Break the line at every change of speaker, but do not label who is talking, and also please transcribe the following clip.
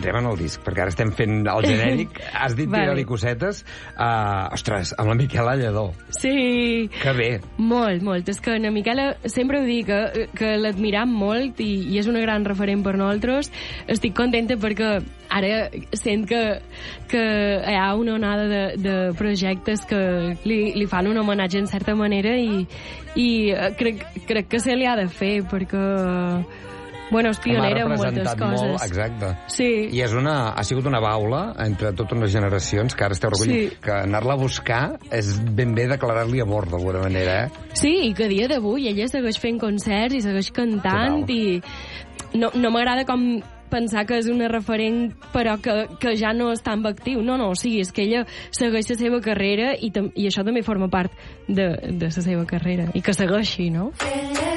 entrem en el disc, perquè ara estem fent el genèric. Has dit tirar-li cosetes. Ostres, amb la Miquela Lledó.
Sí.
Que bé.
Molt, molt. És que en Miquela sempre ho dic, que l'admiram molt i és una gran referent per nosaltres. Estic contenta perquè ara sent que hi ha una onada de projectes que li fan un homenatge en certa manera i crec que se li ha de fer perquè bueno, és pionera en moltes coses. Molt,
exacte.
Sí.
I ha sigut una baula entre totes unes generacions que ara esteu recollint, que anar-la a buscar és ben bé declarar-li amor d'alguna manera,
Sí, i que a dia d'avui ella segueix fent concerts i segueix cantant. Total. I no m'agrada com pensar que és una referent però que ja no està en actiu. No, o sigui, és que ella segueix la seva carrera i això també forma part de la seva carrera i que segueixi, no?